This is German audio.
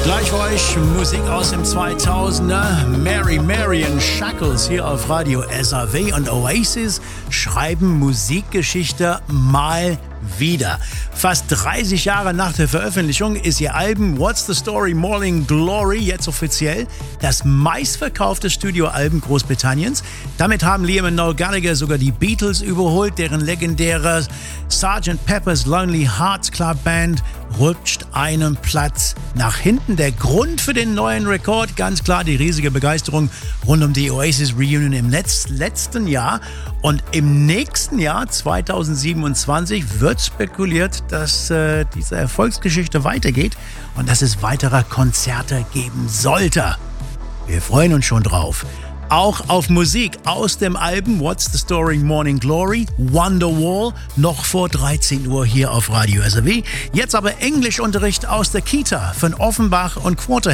Gleich für euch Musik aus dem 2000er. Mary Marian Shackles hier auf Radio SAW und Oasis schreiben Musikgeschichte mal wieder. Fast 30 Jahre nach der Veröffentlichung ist ihr Album What's the Story Morning Glory jetzt offiziell das meistverkaufte Studioalbum Großbritanniens. Damit haben Liam und Noel Gallagher sogar die Beatles überholt, deren legendäre Sgt. Pepper's Lonely Hearts Club Band rutscht einen Platz nach hinten. Der Grund für den neuen Rekord, ganz klar die riesige Begeisterung rund um die Oasis Reunion im letzten Jahr. Und im nächsten Jahr, 2027, wird spekuliert, dass diese Erfolgsgeschichte weitergeht und dass es weitere Konzerte geben sollte. Wir freuen uns schon drauf. Auch auf Musik aus dem Album What's the Story Morning Glory, Wonderwall, noch vor 13 Uhr hier auf Radio SAW. Jetzt aber Englischunterricht aus der Kita von Offenbach und Quarterhead.